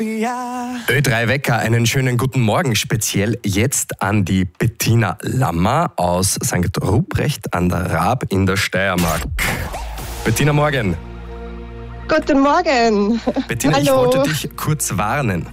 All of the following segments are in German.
Ö3 Wecker, einen schönen guten Morgen. Speziell jetzt an die Bettina Lammer aus St. Ruprecht an der Raab in der Steiermark. Bettina, morgen. Guten Morgen. Bettina, Hallo. Ich wollte dich kurz warnen.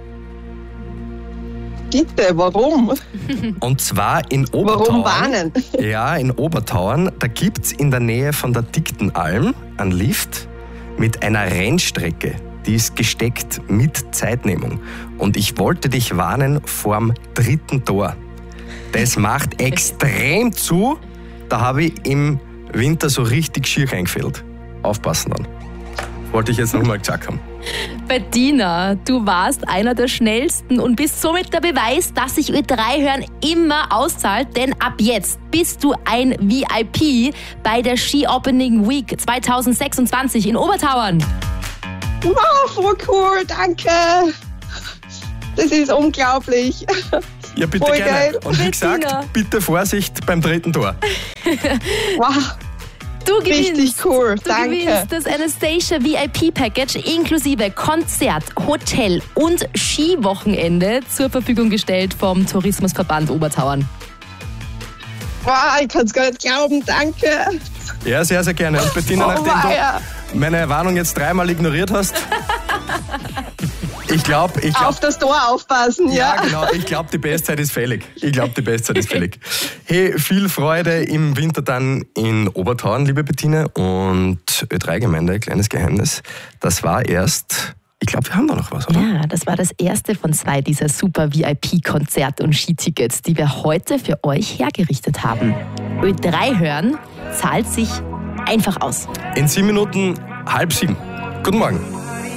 Bitte, warum? Und zwar in Obertauern. Warum warnen? Ja, in Obertauern. Da gibt es in der Nähe von der Dicktenalm einen Lift mit einer Rennstrecke. Die ist gesteckt mit Zeitnehmung. Und ich wollte dich warnen vorm 3. Tor. Das macht extrem zu. Da habe ich im Winter so richtig schier eingefällt. Aufpassen dann. Wollte ich jetzt nochmal gesagt haben. Bettina, du warst einer der schnellsten und bist somit der Beweis, dass sich Ö3 hören immer auszahlt, denn ab jetzt bist du ein VIP bei der Ski Opening Week 2026 in Obertauern. Wow, voll cool, danke. Das ist unglaublich. Ja, bitte Voll gerne. geil. Und wie Bettina. gesagt, bitte Vorsicht beim 3. Tor. Wow, Du gewinnst. richtig cool, Du danke. gewinnst das Anastasia VIP Package inklusive Konzert, Hotel und Skiwochenende zur Verfügung gestellt vom Tourismusverband Obertauern. Wow, ich kann es gar nicht glauben, danke. Ja, sehr, sehr gerne. Und Bettina, nachdem weia. du meine Warnung jetzt 3-mal ignoriert hast, ich glaube, Auf das Tor aufpassen, ja, ja. genau. Ich glaube, die Bestzeit ist fällig. Hey, viel Freude im Winter dann in Obertauern, liebe Bettina. Und Ö3-Gemeinde, kleines Geheimnis, das war erst, ich glaube, wir haben da noch was, oder? Ja, das war das erste von 2 dieser super VIP-Konzert- und Skitickets, die wir heute für euch hergerichtet haben. Ö3 hören zahlt sich einfach aus. In 7 Minuten 6:30. Guten Morgen.